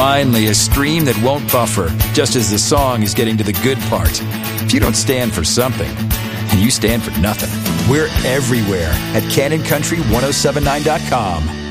Finally, a stream that won't buffer, just as the song is getting to the good part. If you don't stand for something, and you stand for nothing. We're everywhere at CannonCountry1079.com.